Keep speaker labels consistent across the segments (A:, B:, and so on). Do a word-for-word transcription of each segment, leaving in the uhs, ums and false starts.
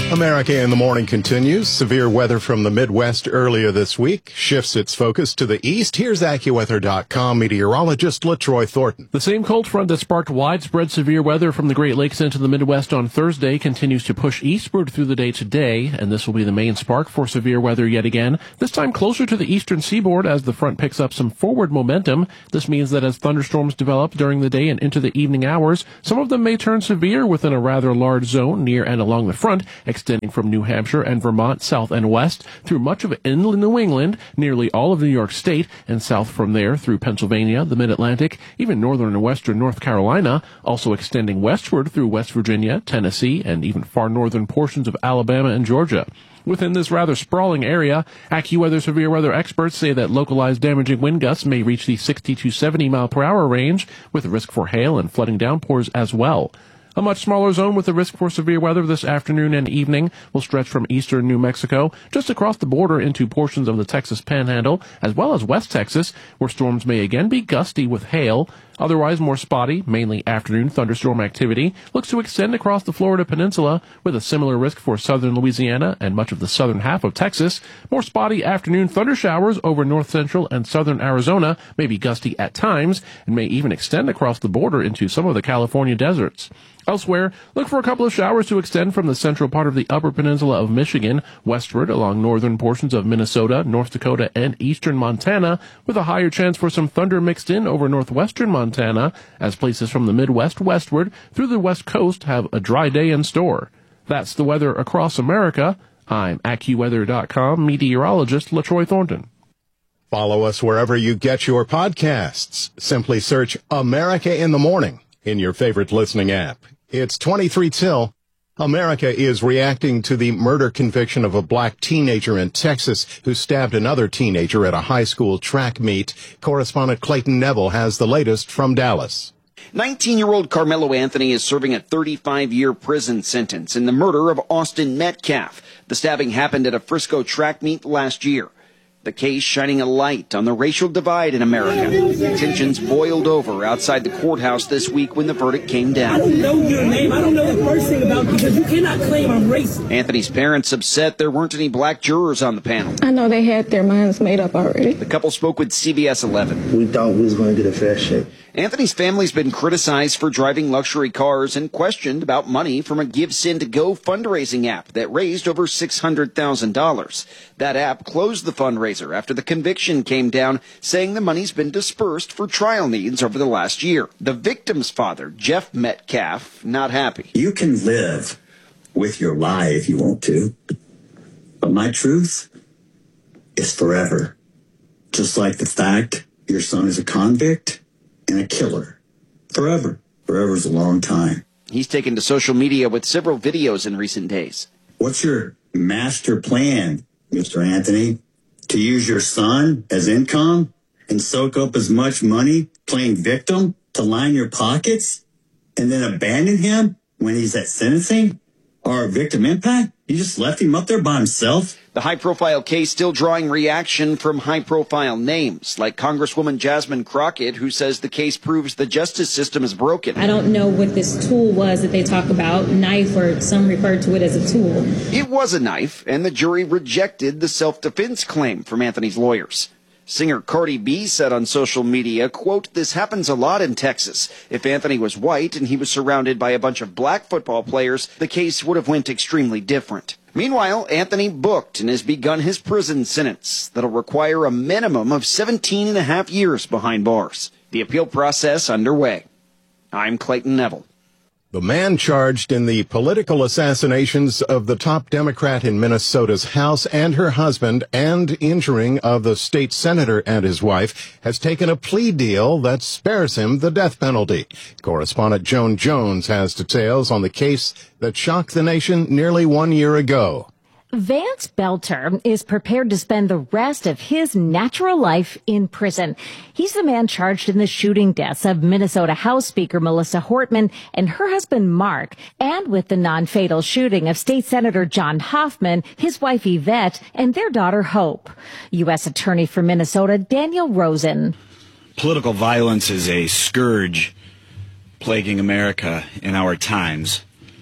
A: America in the Morning continues. Severe weather from the Midwest earlier this week shifts its focus to the east. Here's AccuWeather dot com meteorologist LaTroy Thornton.
B: The same cold front that sparked widespread severe weather from the Great Lakes into the Midwest on Thursday continues to push eastward through the day today, and this will be the main spark for severe weather yet again, this time closer to the eastern seaboard as the front picks up some forward momentum. This means that as thunderstorms develop during the day and into the evening hours, some of them may turn severe within a rather large zone near and along the front, extending from New Hampshire and Vermont south and west through much of inland New England, nearly all of New York State, and south from there through Pennsylvania, the Mid-Atlantic, even northern and western North Carolina, also extending westward through West Virginia, Tennessee, and even far northern portions of Alabama and Georgia. Within this rather sprawling area, AccuWeather severe weather experts say that localized damaging wind gusts may reach the sixty to seventy mile per hour range, with risk for hail and flooding downpours as well. A much smaller zone with the risk for severe weather this afternoon and evening will stretch from eastern New Mexico just across the border into portions of the Texas Panhandle, as well as West Texas, where storms may again be gusty with hail. Otherwise more spotty, mainly afternoon thunderstorm activity looks to extend across the Florida Peninsula, with a similar risk for southern Louisiana and much of the southern half of Texas. More spotty afternoon thunder showers over north central and southern Arizona may be gusty at times and may even extend across the border into some of the California deserts. Elsewhere, look for a couple of showers to extend from the central part of the upper peninsula of Michigan westward along northern portions of Minnesota, North Dakota, and eastern Montana, with a higher chance for some thunder mixed in over northwestern Montana, as places from the Midwest westward through the west coast have a dry day in store. That's the weather across America. I'm AccuWeather dot com meteorologist LaTroy Thornton.
A: Follow us wherever you get your podcasts. Simply search America in the Morning in your favorite listening app. It's twenty-three till. America is reacting to the murder conviction of a black teenager in Texas who stabbed another teenager at a high school track meet. Correspondent Clayton Neville has the latest from Dallas.
C: nineteen-year-old Carmelo Anthony is serving a thirty-five year prison sentence in the murder of Austin Metcalf. The stabbing happened at a Frisco track meet last year. The case shining a light on the racial divide in America. Tensions boiled over outside the courthouse this week when the verdict came down.
D: I don't know your name. I don't know the first thing about you because you cannot claim I'm racist.
C: Anthony's parents upset there weren't any black jurors on the panel.
E: I know they had their minds made up already.
C: The couple spoke with C B S eleven.
F: We thought we was going to get a fair shake.
C: Anthony's family's been criticized for driving luxury cars and questioned about money from a GiveSendGo fundraising app that raised over six hundred thousand dollars. That app closed the fundraiser after the conviction came down, saying the money's been dispersed for trial needs over the last year. The victim's father, Jeff Metcalf, not happy.
G: You can live with your lie if you want to, but my truth is forever. Just like the fact your son is a convict and a killer. Forever. Forever is a long time.
C: He's taken to social media with several videos in recent days.
G: What's your master plan, Mister Anthony? To use your son as income and soak up as much money playing victim to line your pockets and then abandon him when he's at sentencing or victim impact? You just left him up there by himself?
C: The high-profile case still drawing reaction from high-profile names, like Congresswoman Jasmine Crockett, who says the case proves the justice system is broken.
H: I don't know what this tool was that they talk about, knife, or some refer to it as a tool.
C: It was a knife, and the jury rejected the self-defense claim from Anthony's lawyers. Singer Cardi B said on social media, quote, "This happens a lot in Texas. If Anthony was white and he was surrounded by a bunch of black football players, the case would have went extremely different." Meanwhile, Anthony booked and has begun his prison sentence that'll require a minimum of seventeen and a half years behind bars. The appeal process underway. I'm Clayton Neville.
A: The man charged in the political assassinations of the top Democrat in Minnesota's House and her husband and injuring of the state senator and his wife has taken a plea deal that spares him the death penalty. Correspondent Joan Jones has details on the case that shocked the nation nearly one year ago.
I: Vance Belter is prepared to spend the rest of his natural life in prison. He's the man charged in the shooting deaths of Minnesota House Speaker Melissa Hortman and her husband Mark, and with the non-fatal shooting of State Senator John Hoffman, his wife Yvette, and their daughter Hope. U S Attorney for Minnesota Daniel Rosen.
J: Political violence is a scourge plaguing America in our times.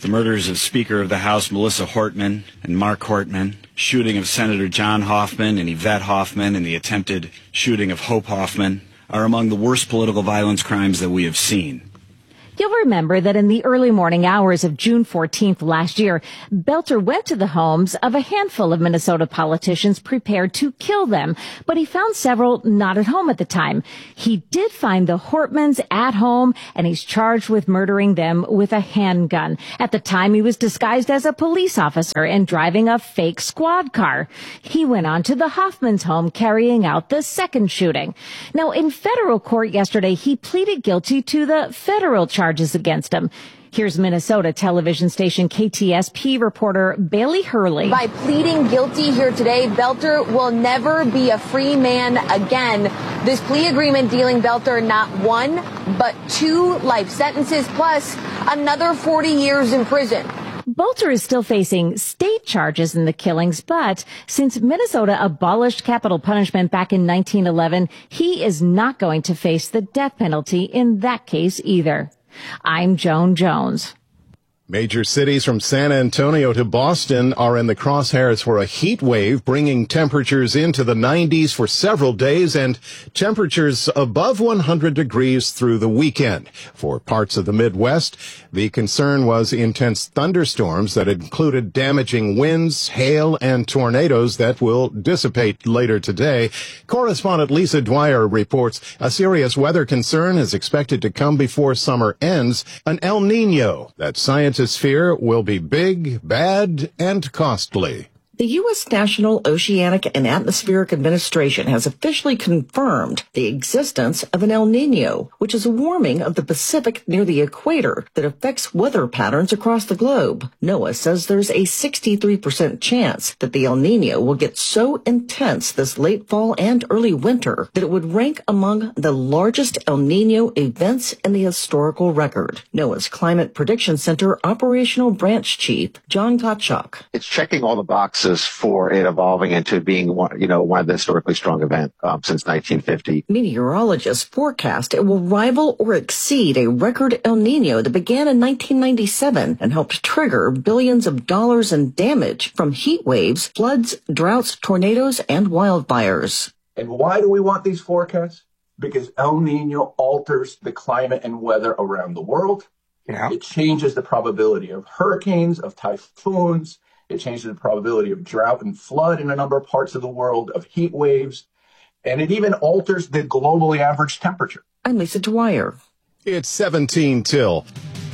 J: The murders of Speaker of the House Melissa Hortman and Mark Hortman, shooting of Senator John Hoffman and Yvette Hoffman, and the attempted shooting of Hope Hoffman are among the worst political violence crimes that we have seen.
I: You'll remember that in the early morning hours of June fourteenth last year, Belter went to the homes of a handful of Minnesota politicians prepared to kill them, but he found several not at home at the time. He did find the Hortmans at home, and he's charged with murdering them with a handgun. At the time, he was disguised as a police officer and driving a fake squad car. He went on to the Hoffmans' home, carrying out the second shooting. Now, in federal court yesterday, he pleaded guilty to the federal charge charges against him. Here's Minnesota television station K T S P reporter Bailey Hurley.
K: By pleading guilty here today, Belter will never be a free man again. This plea agreement dealing Belter not one, but two life sentences plus another forty years in prison.
I: Belter is still facing state charges in the killings, but since Minnesota abolished capital punishment back in nineteen eleven, he is not going to face the death penalty in that case either. I'm Joan Jones.
A: Major cities from San Antonio to Boston are in the crosshairs for a heat wave, bringing temperatures into the nineties for several days and temperatures above one hundred degrees through the weekend. For parts of the Midwest, the concern was intense thunderstorms that included damaging winds, hail, and tornadoes that will dissipate later today. Correspondent Lisa Dwyer reports a serious weather concern is expected to come before summer ends, an El Nino that scientists fear will be big, bad, and costly.
L: The U S National Oceanic and Atmospheric Administration has officially confirmed the existence of an El Nino, which is a warming of the Pacific near the equator that affects weather patterns across the globe. NOAA says there's a sixty-three percent chance that the El Nino will get so intense this late fall and early winter that it would rank among the largest El Nino events in the historical record. NOAA's Climate Prediction Center Operational Branch Chief John Gottschalk.
M: It's checking all the boxes for it evolving into being one, you know, one of the historically strong events um, since nineteen fifty.
L: Meteorologists forecast it will rival or exceed a record El Nino that began in nineteen ninety-seven and helped trigger billions of dollars in damage from heat waves, floods, droughts, tornadoes, and wildfires.
N: And why do we want these forecasts? Because El Nino alters the climate and weather around the world. Yeah. It changes the probability of hurricanes, of typhoons. It changes the probability of drought and flood in a number of parts of the world, of heat waves, and it even alters the globally average temperature.
L: I'm Lisa Dwyer.
A: It's seventeen till.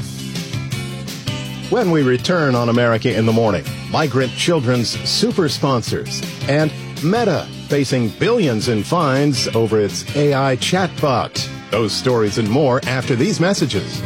A: When we return on America in the Morning, migrant children's super sponsors and Meta facing billions in fines over its A I chatbot. Those stories and more after these messages.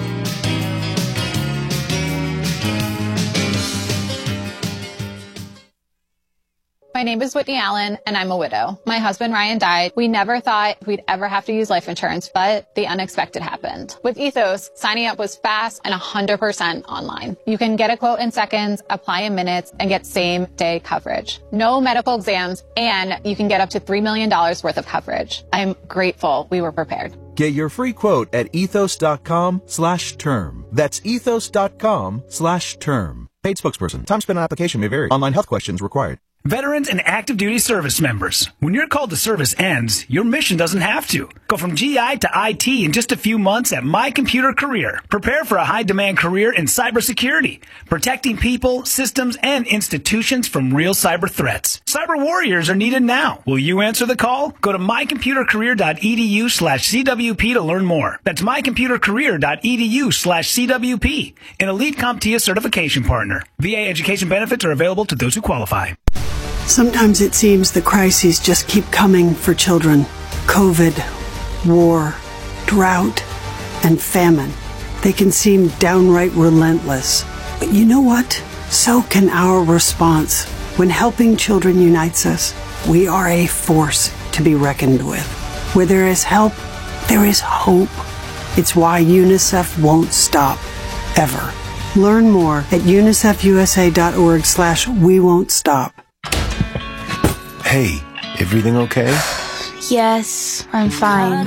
O: My name is Whitney Allen, and I'm a widow. My husband, Ryan, died. We never thought we'd ever have to use life insurance, but the unexpected happened. With Ethos, signing up was fast and one hundred percent online. You can get a quote in seconds, apply in minutes, and get same-day coverage. No medical exams, and you can get up to three million dollars worth of coverage. I'm grateful we were prepared.
P: Get your free quote at ethos.com slash term. That's ethos.com slash term. Paid spokesperson. Time spent on application may vary. Online health questions required.
Q: Veterans and active duty service members. When your call to service ends, your mission doesn't have to. Go from G I to I T in just a few months at My Computer Career. Prepare for a high-demand career in cybersecurity, protecting people, systems, and institutions from real cyber threats. Cyber warriors are needed now. Will you answer the call? Go to mycomputercareer.edu slash CWP to learn more. That's mycomputercareer.edu slash CWP, an Elite CompTIA certification partner. V A education benefits are available to those who qualify.
R: Sometimes it seems the crises just keep coming for children. COVID, war, drought, and famine. They can seem downright relentless. But you know what? So can our response. When helping children unites us, we are a force to be reckoned with. Where there is help, there is hope. It's why UNICEF won't stop, ever. Learn more at unicefusa.org slash we won't stop.
S: Hey, everything okay?
T: Yes, I'm fine.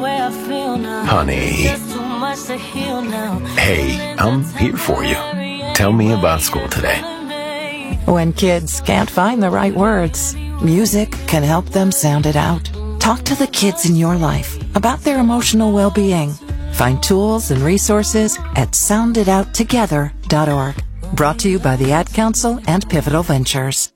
S: Honey. Hey, I'm here for you. Tell me about school today.
U: When kids can't find the right words, music can help them sound it out. Talk to the kids in your life about their emotional well-being. Find tools and resources at sound it out together dot org. Brought to you by the Ad Council and Pivotal Ventures.